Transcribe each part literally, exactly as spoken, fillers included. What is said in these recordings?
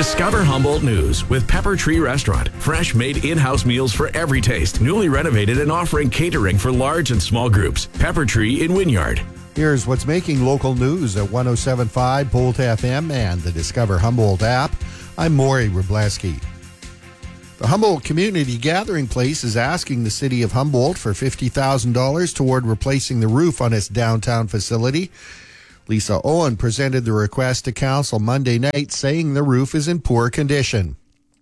Discover Humboldt News with Pepper Tree Restaurant. Fresh made in-house meals for every taste. Newly renovated and offering catering for large and small groups. Pepper Tree in Wynyard. Here's what's making local news at one oh seven point five Bolt F M and the Discover Humboldt app. I'm Maury Wrobleski. The Humboldt Community Gathering Place is asking the city of Humboldt for fifty thousand dollars toward replacing the roof on its downtown facility. Lisa Owen presented the request to council Monday night, saying the roof is in poor condition.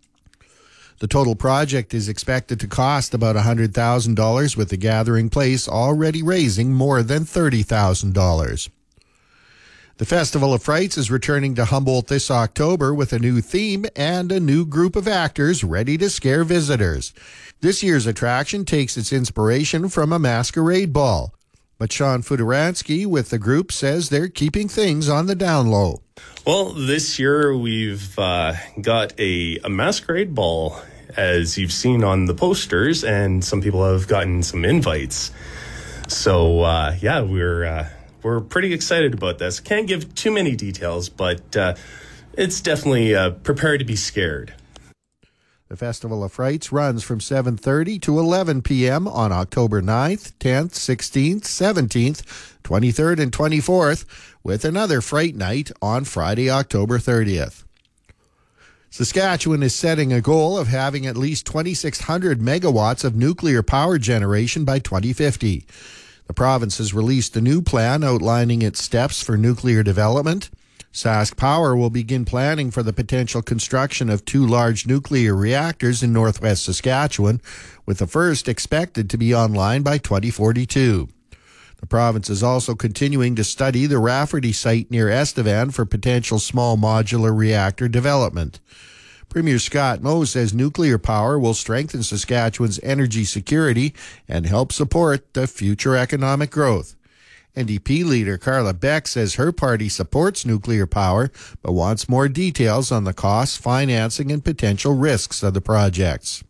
The total project is expected to cost about one hundred thousand dollars, with the Gathering Place already raising more than thirty thousand dollars. The Festival of Frights is returning to Humboldt this October with a new theme and a new group of actors ready to scare visitors. This year's attraction takes its inspiration from a masquerade ball. But Sean Fudaransky with the group says they're keeping things on the down low. Well, this year we've uh, got a, a masquerade ball, as you've seen on the posters, and some people have gotten some invites. So, uh, yeah, we're uh, we're pretty excited about this. Can't give too many details, but uh, it's definitely uh, prepare to be scared. The Festival of Frights runs from seven thirty to eleven p.m. on October ninth, tenth, sixteenth, seventeenth, twenty-third, and twenty-fourth, with another Fright Night on Friday, October thirtieth. Saskatchewan is setting a goal of having at least twenty-six hundred megawatts of nuclear power generation by twenty fifty. The province has released a new plan outlining its steps for nuclear development. Sask Power will begin planning for the potential construction of two large nuclear reactors in northwest Saskatchewan, with the first expected to be online by twenty forty-two. The province is also continuing to study the Rafferty site near Estevan for potential small modular reactor development. Premier Scott Moe says nuclear power will strengthen Saskatchewan's energy security and help support the future economic growth. N D P leader Carla Beck says her party supports nuclear power, but wants more details on the costs, financing, and potential risks of the projects.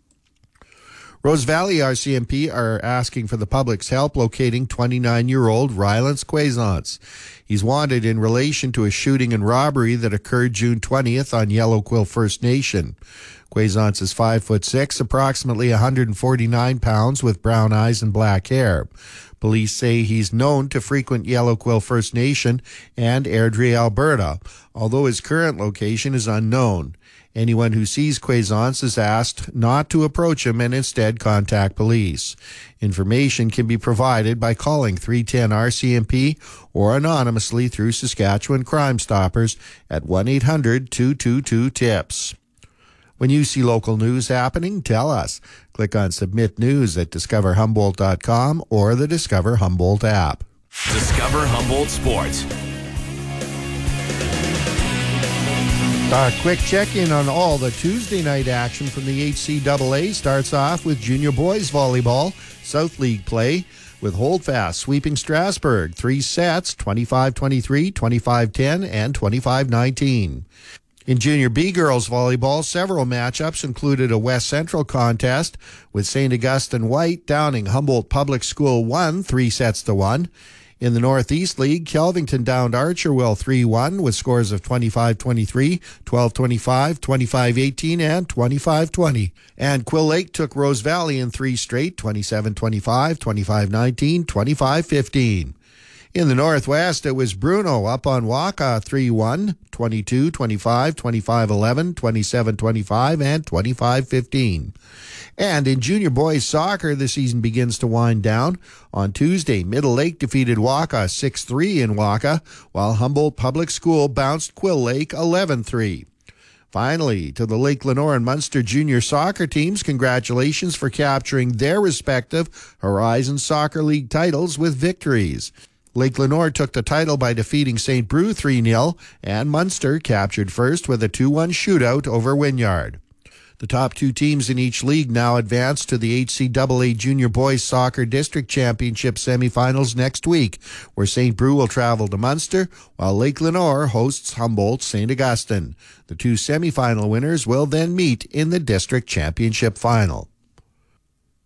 Rose Valley R C M P are asking for the public's help locating twenty-nine-year-old Rylance Quaisance. He's wanted in relation to a shooting and robbery that occurred June twentieth on Yellow Quill First Nation. Quaisance is five foot six, approximately one hundred forty-nine pounds, with brown eyes and black hair. Police say he's known to frequent Yellow Quill First Nation and Airdrie, Alberta, although his current location is unknown. Anyone who sees Quaisance is asked not to approach him and instead contact police. Information can be provided by calling three one zero R C M P or anonymously through Saskatchewan Crime Stoppers at one eight hundred two two two TIPS. When you see local news happening, tell us. Click on Submit News at discover humboldt dot com or the Discover Humboldt app. Discover Humboldt Sports. A quick check-in on all the Tuesday night action from the H C A A starts off with junior boys volleyball, South League play, with Holdfast sweeping Strasbourg. Three sets, twenty-five twenty-three, twenty-five ten, and twenty-five nineteen. In Junior B girls volleyball, several matchups included a West Central contest with Saint Augustine White downing Humboldt Public School one, three sets to one. In the Northeast League, Kelvington downed Archerville three one with scores of twenty-five twenty-three, twelve twenty-five, twenty-five eighteen, and twenty-five twenty. And Quill Lake took Rose Valley in three straight, twenty-seven twenty-five, twenty-five nineteen, twenty-five fifteen. In the Northwest, it was Bruno up on Waka three one, twenty-two twenty-five, twenty-five eleven, twenty-seven twenty-five, and twenty-five fifteen. And in junior boys soccer, the season begins to wind down. On Tuesday, Middle Lake defeated Waka six three in Waka, while Humboldt Public School bounced Quill Lake eleven three. Finally, to the Lake Lenore and Munster junior soccer teams, congratulations for capturing their respective Horizon Soccer League titles with victories. Lake Lenore took the title by defeating Saint Brew three nil, and Munster captured first with a two one shootout over Wynyard. The top two teams in each league now advance to the H C A A Junior Boys Soccer District Championship semifinals next week, where Saint Brew will travel to Munster, while Lake Lenore hosts Humboldt Saint Augustine. The two semifinal winners will then meet in the district championship final.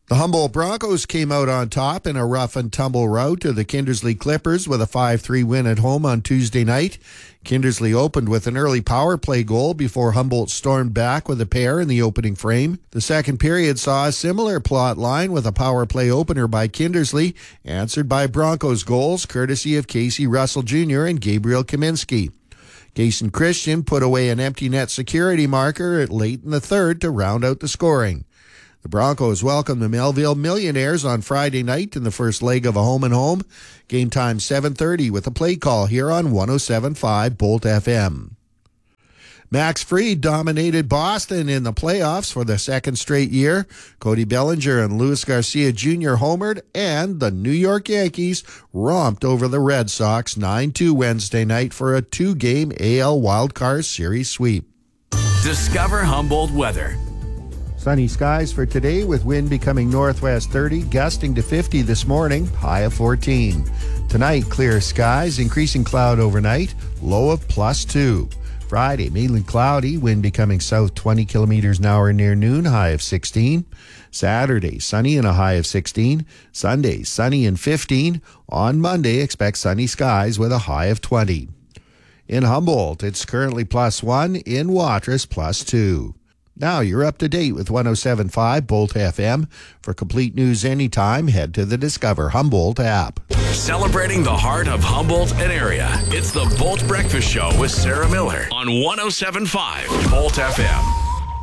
The Humboldt Broncos came out on top in a rough and tumble rout to the Kindersley Clippers with a five three win at home on Tuesday night. Kindersley opened with an early power play goal before Humboldt stormed back with a pair in the opening frame. The second period saw a similar plot line with a power play opener by Kindersley, answered by Broncos goals courtesy of Casey Russell Junior and Gabriel Kaminski. Jason Christian put away an empty net security marker at late in the third to round out the scoring. The Broncos welcomed the Melville Millionaires on Friday night in the first leg of a home-and-home. Game time seven thirty with a play call here on one oh seven point five Bolt F M. Max Fried dominated Boston in the playoffs for the second straight year. Cody Bellinger and Luis Garcia Junior homered, and the New York Yankees romped over the Red Sox nine two Wednesday night for a two-game A L Wildcard Series sweep. Discover Humboldt weather. Sunny skies for today with wind becoming northwest thirty, gusting to fifty this morning, high of fourteen. Tonight, clear skies, increasing cloud overnight, low of plus two. Friday, mainly cloudy, wind becoming south twenty kilometers an hour near noon, high of sixteen. Saturday, sunny and a high of sixteen. Sunday, sunny and fifteen. On Monday, expect sunny skies with a high of twenty. In Humboldt, it's currently plus one. In Watrous, plus two. Now you're up to date with one oh seven point five Bolt F M. For complete news anytime, head to the Discover Humboldt app. Celebrating the heart of Humboldt and area. It's the Bolt Breakfast Show with Sarah Miller on one oh seven point five Bolt F M.